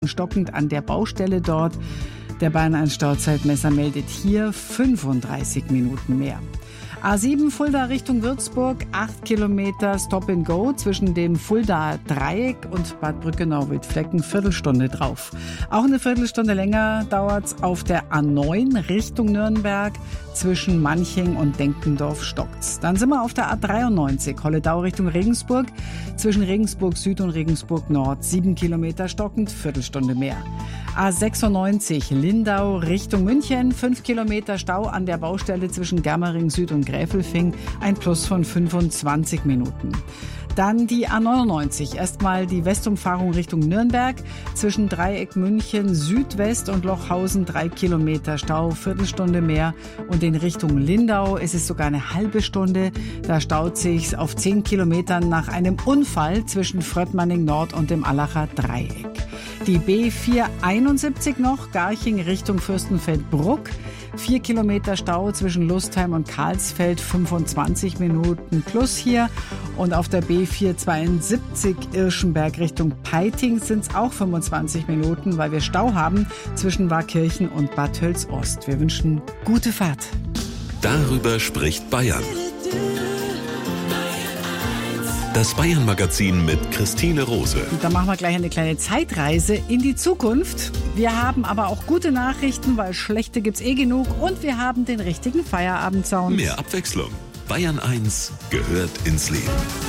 stockend an der Baustelle dort. Der Bayern 1 Stauzeitmesser meldet hier 35 Minuten mehr. A7 Fulda Richtung Würzburg, 8 Kilometer Stop and Go zwischen dem Fuldaer Dreieck und Bad Brückenau-Wildflecken, Viertelstunde drauf. Auch eine Viertelstunde länger dauert's auf der A9 Richtung Nürnberg, zwischen Manching und Denkendorf stockt's. Dann sind wir auf der A93 Holledau Richtung Regensburg, zwischen Regensburg Süd und Regensburg Nord, 7 Kilometer stockend, Viertelstunde mehr. A96 Lindau Richtung München, 5 Kilometer Stau an der Baustelle zwischen Germering Süd und Gräfelfing, ein Plus von 25 Minuten. Dann die A99, erstmal die Westumfahrung Richtung Nürnberg, zwischen Dreieck München Südwest und Lochhausen 3 Kilometer Stau, Viertelstunde mehr. Und in Richtung Lindau ist es sogar eine halbe Stunde. Da staut sich's auf 10 Kilometern nach einem Unfall zwischen Fröttmanning Nord und dem Allacher Dreieck. Die B471 noch, Garching Richtung Fürstenfeldbruck. 4 Kilometer Stau zwischen Lustheim und Karlsfeld, 25 Minuten plus hier. Und auf der B472 Irschenberg Richtung Peiting sind es auch 25 Minuten, weil wir Stau haben zwischen Warkirchen und Bad Tölz-Ost. Wir wünschen gute Fahrt. Darüber spricht Bayern. Das Bayern-Magazin mit Christine Rose. Und da machen wir gleich eine kleine Zeitreise in die Zukunft. Wir haben aber auch gute Nachrichten, weil schlechte gibt's genug. Und wir haben den richtigen Feierabendsound. Mehr Abwechslung. Bayern 1 gehört ins Leben.